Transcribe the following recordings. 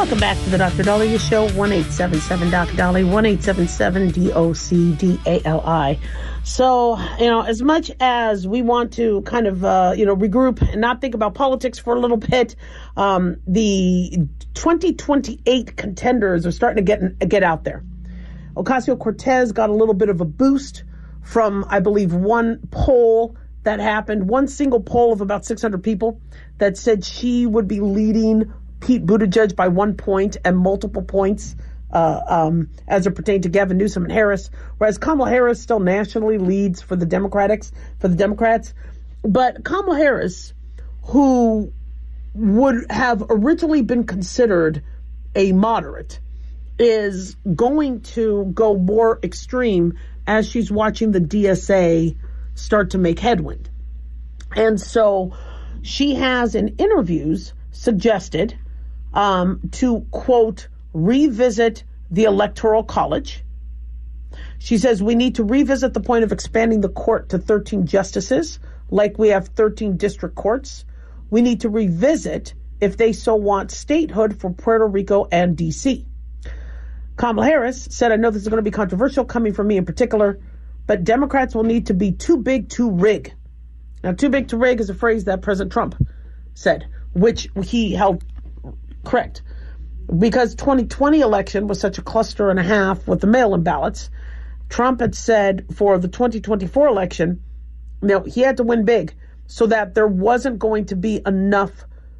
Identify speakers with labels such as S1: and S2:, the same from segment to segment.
S1: Welcome back to the Dr. Daliah Show, 1-877-Dr. Dali, 1-877-DOC-DALI. So, as much as we want to kind of, regroup and not think about politics for a little bit, the 2028 contenders are starting to get out there. Ocasio-Cortez got a little bit of a boost from, I believe, one poll that happened, one single poll of about 600 people that said she would be leading Pete Buttigieg by 1 point and multiple points as it pertained to Gavin Newsom and Harris, whereas Kamala Harris still nationally leads for the Democrats. But Kamala Harris, who would have originally been considered a moderate, is going to go more extreme as she's watching the DSA start to make headwind. And so she has in interviews suggested to, quote, revisit the Electoral College. She says we need to revisit the point of expanding the court to 13 justices, like we have 13 district courts. We need to revisit, if they so want, statehood for Puerto Rico and D.C. Kamala Harris said, I know this is going to be controversial coming from me in particular, but Democrats will need to be too big to rig. Now, too big to rig is a phrase that President Trump said, which he held correct. Because 2020 election was such a cluster and a half with the mail-in ballots, Trump had said for the 2024 election, he had to win big so that there wasn't going to be enough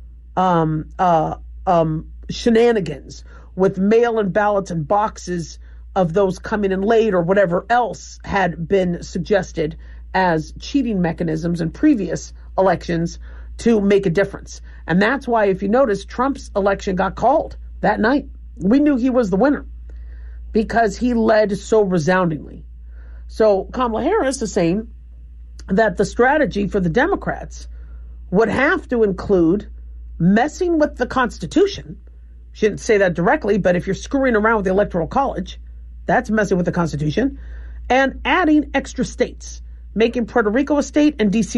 S1: shenanigans with mail-in ballots and boxes of those coming in late or whatever else had been suggested as cheating mechanisms in previous elections to make a difference. And that's why, if you notice, Trump's election got called that night. We knew he was the winner because he led so resoundingly. So Kamala Harris is saying that the strategy for the Democrats would have to include messing with the Constitution. She didn't say that directly, but if you're screwing around with the Electoral College, that's messing with the Constitution, and adding extra states, making Puerto Rico a state and D.C.